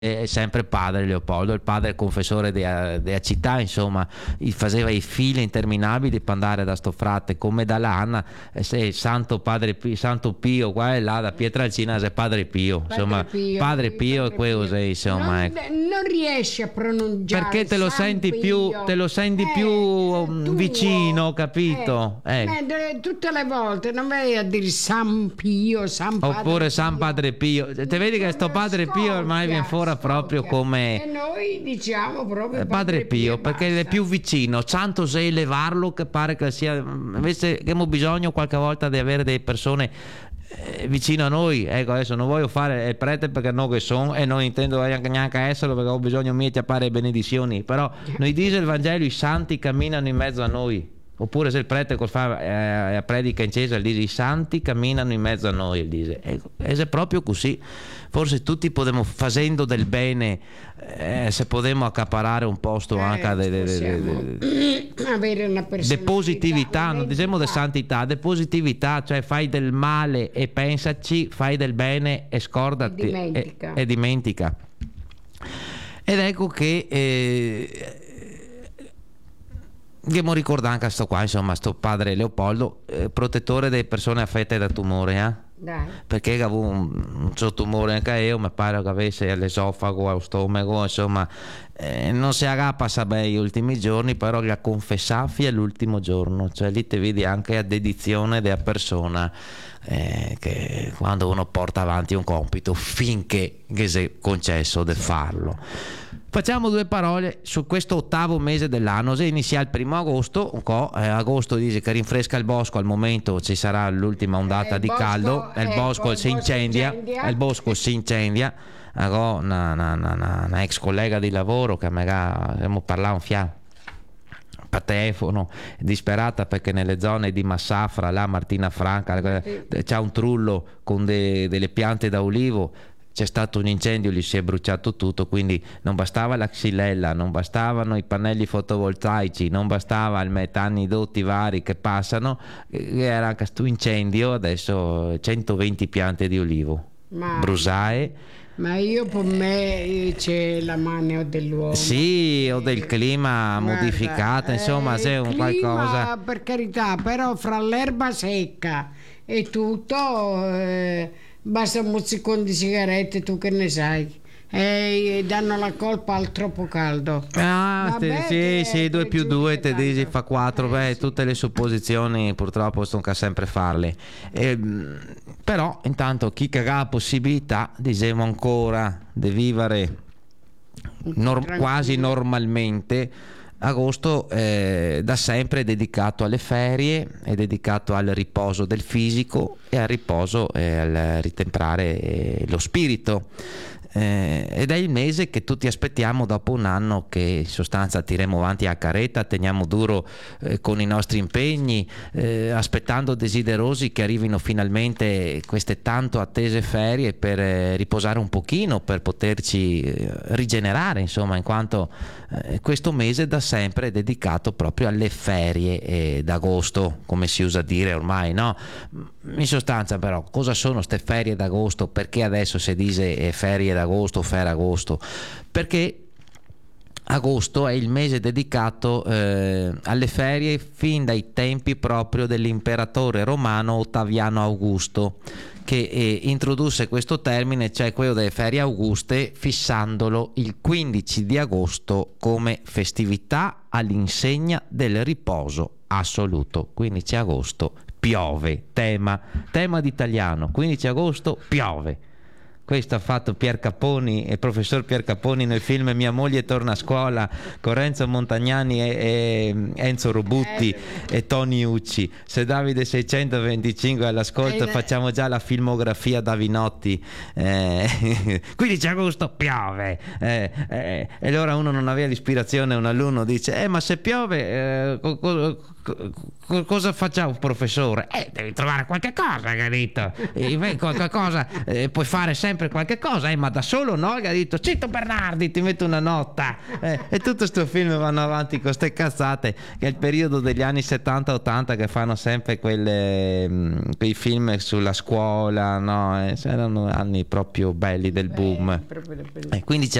è sempre padre Leopoldo, il padre confessore della città, insomma, faceva i fili interminabili per andare da sto frate come da lana, se Santo Santo Pio qua e là, da Pietralcina è Padre Pio, insomma, Padre Pio e quello insomma, ecco. Non riesci a pronunciare perché te lo senti più vicino, capito? Tutte le volte non vai a dire San Pio, San Padre oppure Pio. San Padre Pio, te vedi che sto Padre Pio ormai viene fuori proprio come, e noi diciamo proprio Padre Pio perché è più vicino, tanto se elevarlo che pare che sia, invece che abbiamo bisogno qualche volta di avere delle persone vicino a noi. Ecco, adesso non voglio fare il prete perché non che sono e non intendo neanche esserlo perché ho bisogno mio di fare benedizioni, però noi dice il Vangelo, i santi camminano in mezzo a noi. Oppure se il prete fa predica in chiesa, dice i santi camminano in mezzo a noi, dice. Ecco, è proprio così. Forse tutti potremmo, facendo del bene, se potremmo accaparare un posto anche avere una de positività, non diciamo di santità, de positività, cioè fai del male e pensaci, fai del bene e scordati e dimentica. Ed ecco che dobbiamo ricordare anche sto qua, insomma, sto padre Leopoldo, protettore delle persone affette da tumore, Dai. perché avevo un tumore anche io, mi pare che avesse all'esofago, allo stomaco, insomma, non si agappa bene gli ultimi giorni, però la confessafi è l'ultimo giorno, cioè lì ti vedi anche la dedizione della persona, che quando uno porta avanti un compito finché che si è concesso di farlo. Facciamo due parole su questo 8° mese dell'anno. Se inizia il 1° agosto, agosto dice che rinfresca il bosco, al momento ci sarà l'ultima ondata di caldo, il bosco si incendia, una ex collega di lavoro che magari abbiamo parlato un fiato per telefono, disperata perché nelle zone di Massafra, là Martina Franca, c'è un trullo con delle piante da ulivo. C'è stato un incendio, gli si è bruciato tutto, quindi non bastava la xylella, non bastavano i pannelli fotovoltaici, non bastava il metano, i dotti vari che passano, era anche questo incendio. Adesso 120 piante di ulivo bruciate. Ma io per me c'è la mano dell'uomo. Sì, o del clima modificato, insomma, c'è un qualcosa. Per carità, però fra l'erba secca e tutto, basta un mozzicone di sigarette, tu che ne sai, e danno la colpa al troppo caldo. Sì, 2 più 2 te dici fa 4. Tutte le supposizioni purtroppo sono sempre farle, però intanto chi che ha la possibilità, diciamo ancora, di vivere quasi normalmente. Agosto da sempre è dedicato alle ferie, è dedicato al riposo del fisico e al riposo al ritemprare lo spirito, ed è il mese che tutti aspettiamo dopo un anno che in sostanza tiremo avanti a carretta, teniamo duro con i nostri impegni, aspettando desiderosi che arrivino finalmente queste tanto attese ferie per riposare un pochino, per poterci rigenerare, insomma, in quanto questo mese da sempre è dedicato proprio alle ferie d'agosto, come si usa dire ormai, no? In sostanza, però, cosa sono ste ferie d'agosto? Perché adesso si dice ferie d'agosto, Ferragosto? Perché agosto è il mese dedicato alle ferie fin dai tempi proprio dell'imperatore romano Ottaviano Augusto, che introdusse questo termine, cioè quello delle ferie auguste, fissandolo il 15 di agosto come festività all'insegna del riposo assoluto. 15 agosto piove, tema d'italiano, 15 agosto piove. Questo ha fatto Pier Caponi, il professor Pier Caponi nel film Mia moglie torna a scuola, con Renzo Montagnani e Enzo Robutti e Tony Ucci. Se Davide 625 all'ascolto, facciamo già la filmografia da Vinotti. 15 agosto piove, e allora uno non aveva l'ispirazione, un alunno dice ma se piove cosa facciamo, professore? Devi trovare qualche cosa, capito? Qualcosa, puoi fare sempre qualche cosa, ma da solo no, ha detto Cito Bernardi, ti metto una nota. E tutto questo film vanno avanti con ste cazzate, che è il periodo degli anni 70-80 che fanno sempre quei film sulla scuola, no? Erano anni proprio belli del boom. Proprio Quindi